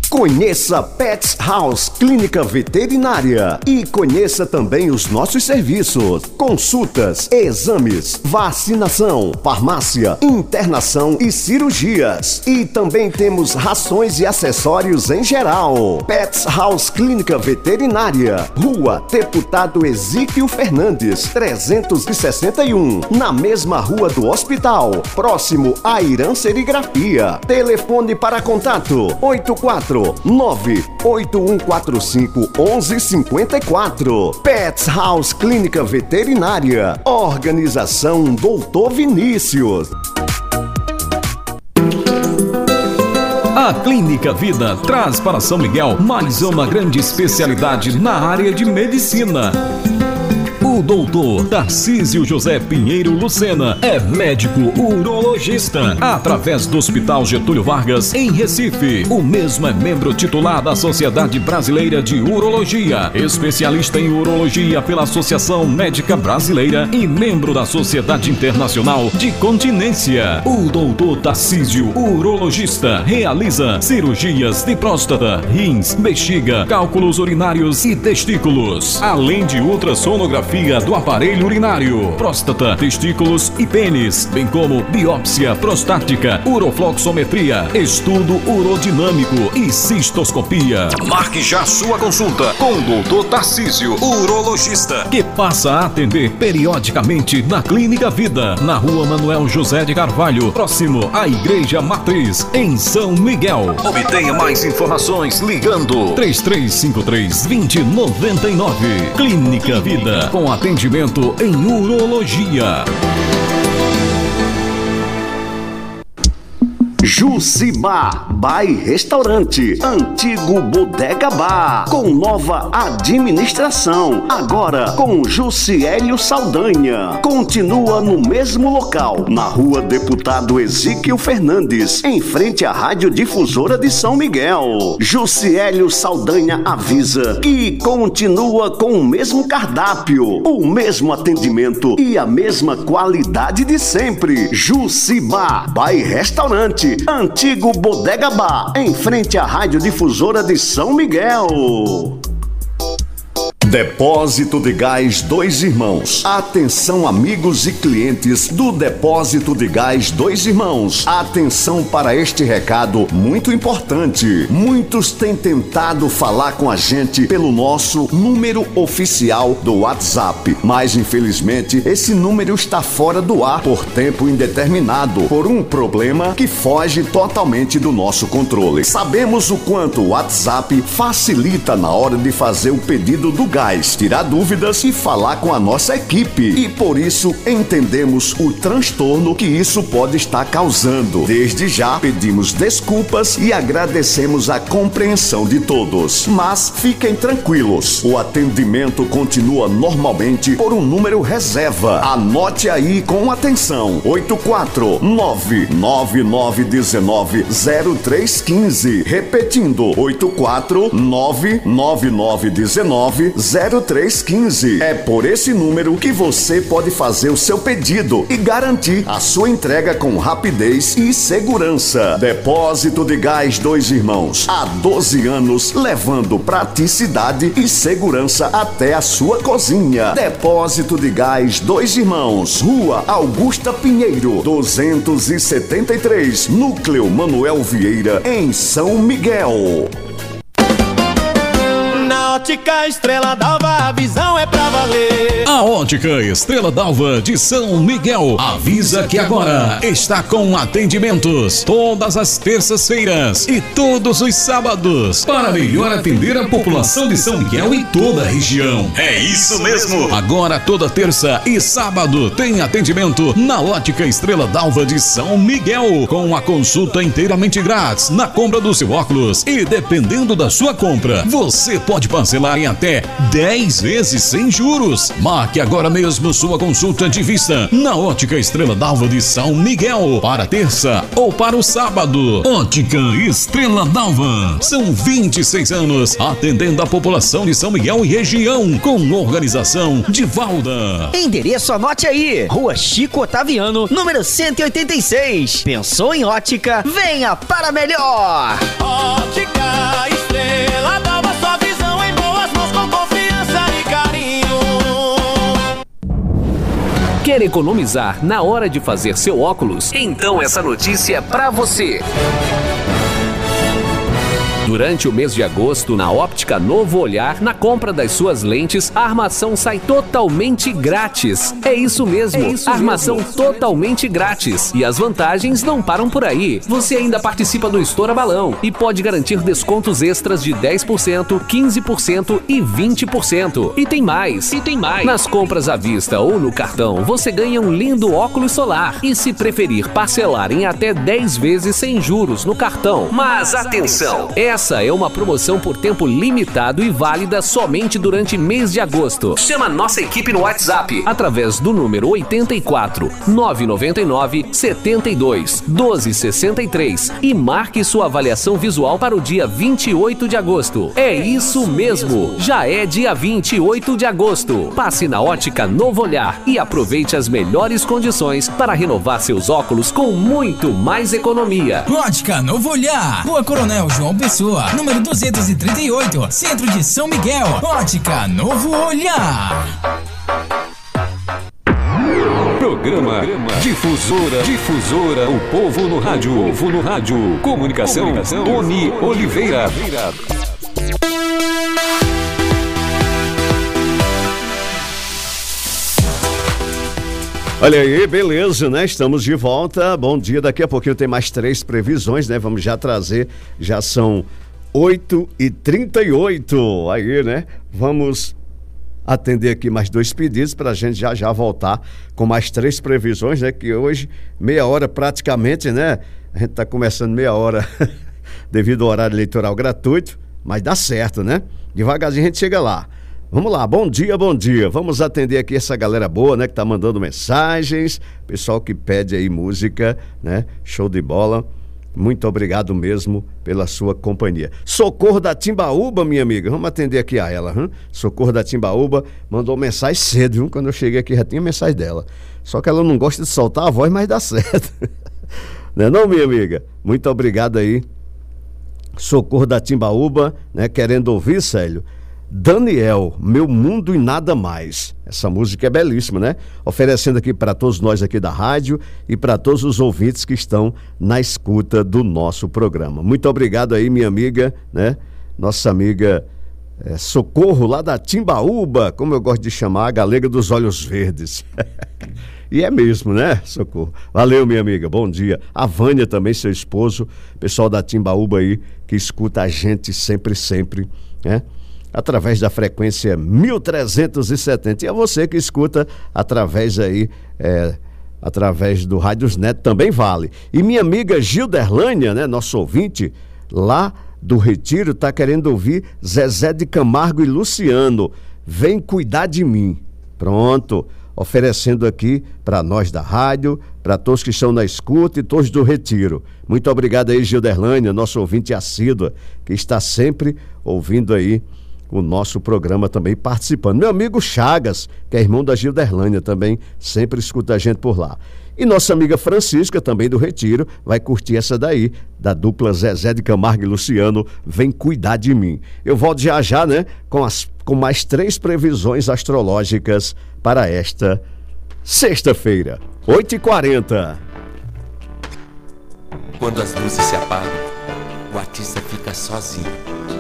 Conheça Pets House Clínica Veterinária e conheça também os nossos serviços: consultas, exames, vacinação, farmácia, internação e cirurgias. E também temos rações e acessórios em geral. Pets House Clínica Veterinária, Rua Deputado Exíquio Fernandes, 361, na mesma rua do hospital, próximo à Irã Serigrafia. Telefone para contato: 849-8145-1154. Pets House Clínica Veterinária. Organização Doutor Vinícius. A Clínica Vida traz para São Miguel mais uma grande especialidade na área de medicina. O doutor Tarcísio José Pinheiro Lucena é médico urologista, através do Hospital Getúlio Vargas, em Recife. O mesmo é membro titular da Sociedade Brasileira de Urologia, especialista em urologia pela Associação Médica Brasileira e membro da Sociedade Internacional de Continência. O doutor Tarcísio, urologista, realiza cirurgias de próstata, rins, bexiga, cálculos urinários e testículos, além de ultrassonografia do aparelho urinário, próstata, testículos e pênis, bem como biópsia prostática, urofloxometria, estudo urodinâmico e cistoscopia. Marque já sua consulta com o doutor Tarcísio, urologista, que passa a atender periodicamente na Clínica Vida, na Rua Manuel José de Carvalho, próximo à Igreja Matriz, em São Miguel. Obtenha mais informações ligando 3353-2099. Clínica Vida, com atendimento em urologia. Jucimar Bar Restaurante, antigo Bodega Bar, com nova administração, agora com Juciélio Saldanha. Continua no mesmo local, na Rua Deputado Exíquio Fernandes, em frente à Radiodifusora de São Miguel. Juciélio Saldanha avisa que continua com o mesmo cardápio, o mesmo atendimento e a mesma qualidade de sempre. Jucimar Bar Restaurante, antigo Bodega Bar, em frente à Radiodifusora de São Miguel. Depósito de Gás Dois Irmãos. Atenção, amigos e clientes do Depósito de Gás Dois Irmãos. Atenção para este recado muito importante. Muitos têm tentado falar com a gente pelo nosso número oficial do WhatsApp, mas infelizmente esse número está fora do ar por tempo indeterminado, por um problema que foge totalmente do nosso controle. Sabemos o quanto o WhatsApp facilita na hora de fazer o pedido do gás, tirar dúvidas e falar com a nossa equipe, e por isso entendemos o transtorno que isso pode estar causando. Desde já pedimos desculpas e agradecemos a compreensão de todos, mas fiquem tranquilos, o atendimento continua normalmente por um número reserva. Anote aí com atenção: 849-9919-0315, repetindo, 849-9919-0315. É por esse número que você pode fazer o seu pedido e garantir a sua entrega com rapidez e segurança. Depósito de Gás Dois Irmãos, há 12 anos, levando praticidade e segurança até a sua cozinha. Depósito de Gás Dois Irmãos, Rua Augusta Pinheiro, 273, Núcleo Manuel Vieira, em São Miguel. Ótica Estrela d'Alva, a visão é pra valer. A Ótica Estrela d'Alva de São Miguel avisa que agora está com atendimentos todas as terças-feiras e todos os sábados, para melhor atender a população de São Miguel e toda a região. É isso mesmo! Agora toda terça e sábado tem atendimento na Ótica Estrela d'Alva de São Miguel, com a consulta inteiramente grátis na compra do seu óculos, e dependendo da sua compra, você pode parcelar em até 10 vezes sem juros. Marque agora mesmo sua consulta de vista na Ótica Estrela d'Alva de São Miguel, para terça ou para o sábado. Ótica Estrela d'Alva, são 26 anos atendendo a população de São Miguel e região, com organização de Valda. Endereço, anote aí: Rua Chico Otaviano, número 186. Pensou em ótica? Venha para melhor. Ótica Quer economizar na hora de fazer seu óculos? Então essa notícia é pra você. Durante o mês de agosto, na Óptica Novo Olhar, na compra das suas lentes, a armação sai totalmente grátis. É isso mesmo, armação totalmente grátis. E as vantagens não param por aí. Você ainda participa do Estoura Balão e pode garantir descontos extras de 10%, 15% e 20%. E tem mais. Nas compras à vista ou no cartão, você ganha um lindo óculos solar. E se preferir parcelar em até 10 vezes sem juros no cartão. Mas atenção! Essa é uma promoção por tempo limitado e válida somente durante mês de agosto. Chama nossa equipe no WhatsApp através do número 84 999 72 12 63 e marque sua avaliação visual para o dia 28 de agosto. É isso mesmo, já é dia 28 de agosto. Passe na Ótica Novo Olhar e aproveite as melhores condições para renovar seus óculos com muito mais economia. Ótica Novo Olhar, Rua Coronel João Pessoa, número 238, Centro de São Miguel. Ótica Novo Olhar. Programa Difusora, o povo no rádio. Comunicação, Tony Oliveira. Olha aí, beleza, né? Estamos de volta. Bom dia, daqui a pouquinho tem mais 3 previsões, né? Vamos já trazer, já são 8h38, aí, né? Vamos atender aqui mais 2 pedidos para a gente já voltar com mais 3 previsões, né? Que hoje, meia hora praticamente, né? A gente tá começando meia hora devido ao horário eleitoral gratuito, mas dá certo, né? Devagarzinho a gente chega lá. Vamos lá, bom dia. Vamos atender aqui essa galera boa, né? Que tá mandando mensagens, pessoal que pede aí música, né? Show de bola. Muito obrigado mesmo pela sua companhia. Socorro da Timbaúba, minha amiga. Vamos atender aqui a ela. Socorro da Timbaúba mandou mensagem cedo, viu? Quando eu cheguei aqui já tinha mensagem dela. Só que ela não gosta de soltar a voz, mas dá certo. Não é não, minha amiga? Muito obrigado aí. Socorro da Timbaúba, né? Querendo ouvir, Célio? Daniel, Meu Mundo e Nada Mais. Essa música é belíssima, né? Oferecendo aqui para todos nós aqui da rádio e para todos os ouvintes que estão na escuta do nosso programa. Muito obrigado aí, minha amiga, né? Nossa amiga Socorro, lá da Timbaúba, como eu gosto de chamar, a galega dos olhos verdes. E é mesmo, né, Socorro? Valeu, minha amiga, bom dia. A Vânia também, seu esposo, pessoal da Timbaúba aí, que escuta a gente sempre, né? Através da frequência 1370. E a você que escuta através aí, através do Rádios Neto também vale. E minha amiga Gilderlânia, né, nosso ouvinte, lá do Retiro, tá querendo ouvir Zezé de Camargo e Luciano. Vem cuidar de mim. Pronto. Oferecendo aqui para nós da rádio, para todos que estão na escuta e todos do Retiro. Muito obrigado aí, Gilderlânia, nosso ouvinte assídua, que está sempre ouvindo aí o nosso programa também, participando. Meu amigo Chagas, que é irmão da Gilderlânia, também sempre escuta a gente por lá. E nossa amiga Francisca, também do Retiro, vai curtir essa daí, da dupla Zezé de Camargo e Luciano, Vem Cuidar de Mim. Eu volto já, né, com mais 3 previsões astrológicas para esta sexta-feira, 8h40. Quando as luzes se apagam, o artista fica sozinho.